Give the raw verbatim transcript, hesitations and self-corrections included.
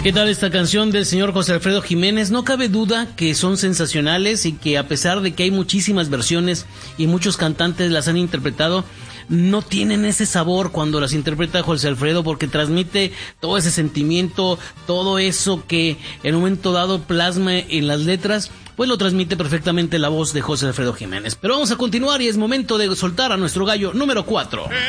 ¿Qué tal esta canción del señor José Alfredo Jiménez? No cabe duda que son sensacionales y que a pesar de que hay muchísimas versiones y muchos cantantes las han interpretado, no tienen ese sabor cuando las interpreta José Alfredo, porque transmite todo ese sentimiento, todo eso que en un momento dado plasma en las letras, pues lo transmite perfectamente la voz de José Alfredo Jiménez. Pero vamos a continuar y es momento de soltar a nuestro gallo número cuatro.